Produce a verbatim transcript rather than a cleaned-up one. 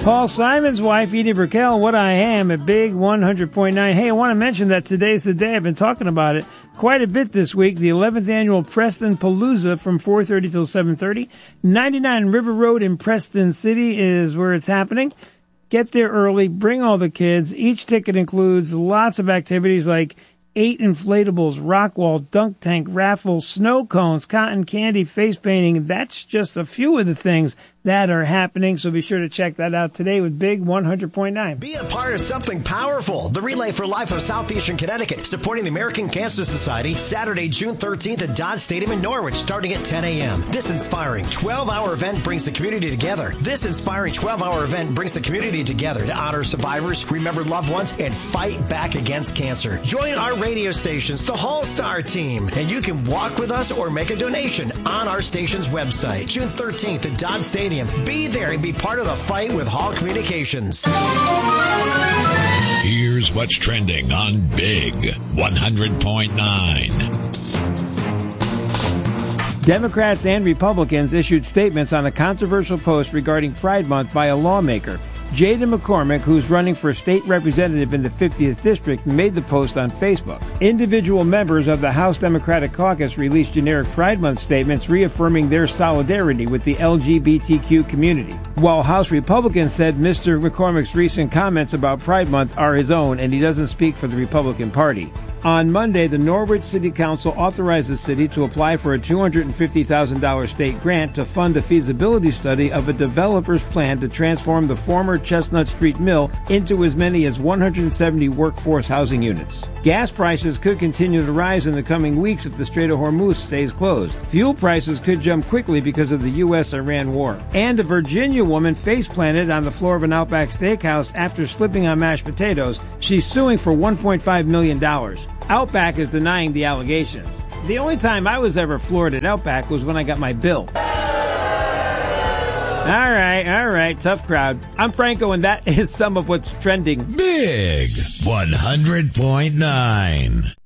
Paul Simon's wife, Edie Brickell, What I Am at Big one hundred point nine. Hey, I want to mention that today's the day. I've been talking about it quite a bit this week. The eleventh annual Preston Palooza from four thirty till seven thirty. ninety-nine River Road in Preston City is where it's happening. Get there early. Bring all the kids. Each ticket includes lots of activities like eight inflatables, rock wall, dunk tank, raffles, snow cones, cotton candy, face painting. That's just a few of the things that are happening, so be sure to check that out today with Big one hundred point nine. Be a part of something powerful. The Relay for Life of Southeastern Connecticut, supporting the American Cancer Society, Saturday, June thirteenth at Dodge Stadium in Norwich, starting at ten a.m. This inspiring twelve-hour event brings the community together. This inspiring twelve-hour event brings the community together to honor survivors, remember loved ones, and fight back against cancer. Join our radio stations, the Hall Star team, and you can walk with us or make a donation on our station's website. June thirteenth at Dodge Stadium. Be there and be part of the fight with Hall Communications. Here's what's trending on Big one hundred point nine. Democrats and Republicans issued statements on a controversial post regarding Pride Month by a lawmaker. Jada McCormick, who's running for state representative in the fiftieth District, made the post on Facebook. Individual members of the House Democratic Caucus released generic Pride Month statements reaffirming their solidarity with the L G B T Q community, while House Republicans said Mister McCormick's recent comments about Pride Month are his own and he doesn't speak for the Republican Party. On Monday, the Norwich City Council authorized the city to apply for a two hundred fifty thousand dollars state grant to fund a feasibility study of a developer's plan to transform the former Chestnut Street Mill into as many as one hundred seventy workforce housing units. Gas prices could continue to rise in the coming weeks if the Strait of Hormuz stays closed. Fuel prices could jump quickly because of the U S Iran war. And a Virginia woman face-planted on the floor of an Outback Steakhouse after slipping on mashed potatoes. She's suing for one point five million dollars. Outback is denying the allegations. The only time I was ever floored at Outback was when I got my bill. All right, all right, tough crowd. I'm Franco, and that is some of what's trending. Big one hundred point nine.